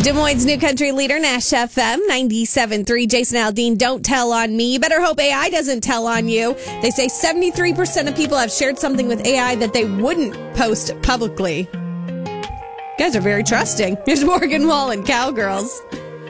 Des Moines' new country leader, Nash FM 97.3. Jason Aldean, don't tell on me. You better hope AI doesn't tell on you. They say 73% of people have shared something with AI that they wouldn't post publicly. You guys are very trusting. Here's Morgan Wallen, Cowgirls.